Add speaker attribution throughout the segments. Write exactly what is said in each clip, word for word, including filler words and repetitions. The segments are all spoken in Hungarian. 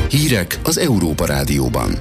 Speaker 1: Hírek az Európa Rádióban.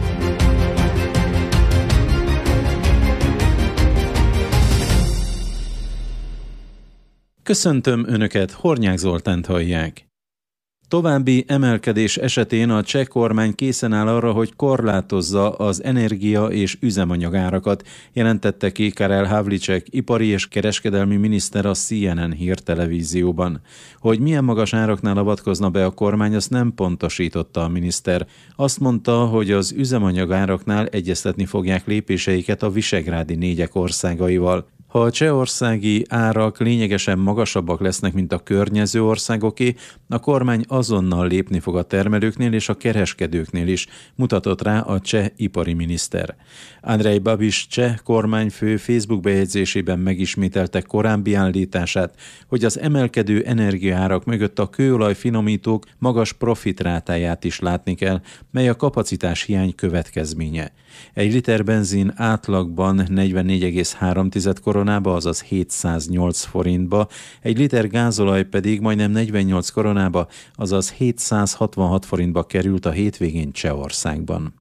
Speaker 2: Köszöntöm Önöket, Hornyák Zoltánt hallják. További emelkedés esetén a cseh kormány készen áll arra, hogy korlátozza az energia- és üzemanyagárakat, jelentette ki Karel Havlicek, ipari és kereskedelmi miniszter a C N N hírtelevízióban. Hogy milyen magas áraknál avatkozna be a kormány, azt nem pontosította a miniszter. Azt mondta, hogy az üzemanyagáraknál egyeztetni fogják lépéseiket a visegrádi négyek országaival. Ha a csehországi árak lényegesen magasabbak lesznek, mint a környező országoké, a kormány azonnal lépni fog a termelőknél és a kereskedőknél is, mutatott rá a cseh ipari miniszter. Andrej Babiš cseh kormányfő Facebook bejegyzésében megismételte korábbi állítását, hogy az emelkedő energiaárak mögött a kőolaj finomítók magas profitrátáját is látni kell, mely a kapacitás hiány következménye. Egy liter benzin átlagban negyvennégy egész három koronába, azaz hétszáznyolc forintba, egy liter gázolaj pedig majdnem negyvennyolc koronába, azaz hétszázhatvanhat forintba került a hétvégén Csehországban.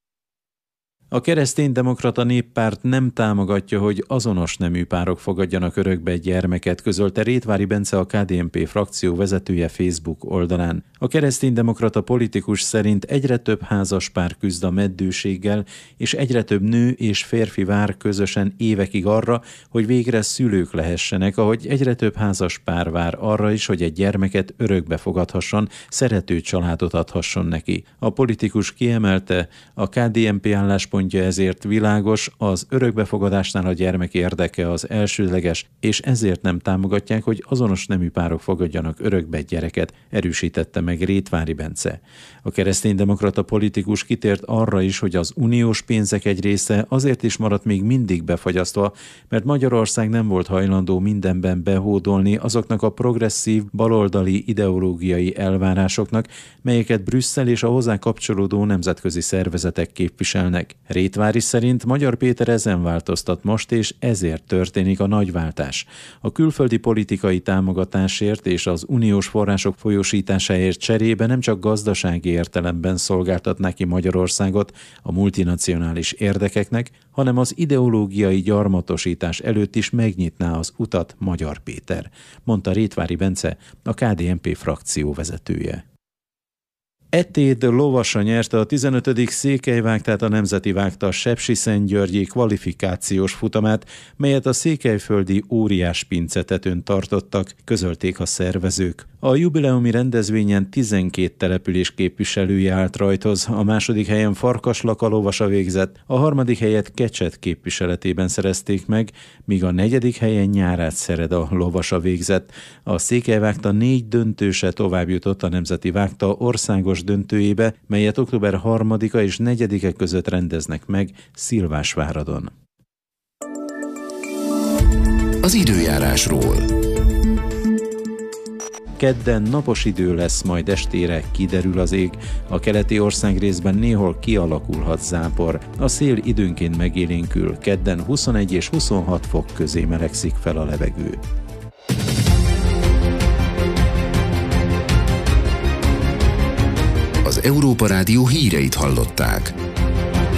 Speaker 2: A Kereszténydemokrata Néppárt nem támogatja, hogy azonos nemű párok fogadjanak örökbe gyermeket, közölte Rétvári Bence, a K D N P frakció vezetője Facebook oldalán. A kereszténydemokrata politikus szerint egyre több házaspár küzd a meddőséggel, és egyre több nő és férfi vár közösen évekig arra, hogy végre szülők lehessenek, ahogy egyre több házaspár vár arra is, hogy egy gyermeket örökbe fogadhasson, szerető családot adhasson neki. A politikus kiemelte, a K D N P álláspontja ezért világos, az örökbefogadásnál a gyermek érdeke az elsődleges, és ezért nem támogatják, hogy azonos nemű párok fogadjanak örökbe gyereket, erősítette meg Rétvári Bence. A kereszténydemokrata politikus kitért arra is, hogy az uniós pénzek egy része azért is maradt még mindig befagyasztva, mert Magyarország nem volt hajlandó mindenben behódolni azoknak a progresszív, baloldali ideológiai elvárásoknak, melyeket Brüsszel és a hozzá kapcsolódó nemzetközi szervezetek képviselnek. Rétvári szerint Magyar Péter ezen változtat most, és ezért történik a nagyváltás. A külföldi politikai támogatásért és az uniós források folyósításáért cserébe nem csak gazdasági értelemben szolgáltatná ki Magyarországot a multinacionális érdekeknek, hanem az ideológiai gyarmatosítás előtt is megnyitná az utat Magyar Péter, mondta Rétvári Bence, a K D N P frakció vezetője. Etéd Lovasa nyerte a tizenötödik Székelyvágtát, a Nemzeti Vágta Sepsiszentgyörgyi kvalifikációs futamát, melyet a székelyföldi Óriás Pincetetőn tartottak, közölték a szervezők. A jubileumi rendezvényen tizenkét település képviselője állt rajthoz, a második helyen Farkaslaka lovasa végzett, a harmadik helyet Kecset képviseletében szerezték meg, míg a negyedik helyen Nyárádszereda lovasa végzett. A Székelyvágta négy döntőse tovább jutott a Nemzeti Vágta országos döntőjébe, melyet október harmadika és negyedike között rendeznek meg Szilvásváradon.
Speaker 1: Az időjárásról.
Speaker 2: Kedden napos idő lesz, majd estére kiderül az ég. A keleti országrészben néhol kialakulhat zápor. A szél időnként megélénkül, kedden huszonegy és huszonhat fok közé melegszik fel a levegő.
Speaker 1: Az Európa Rádió híreit hallották.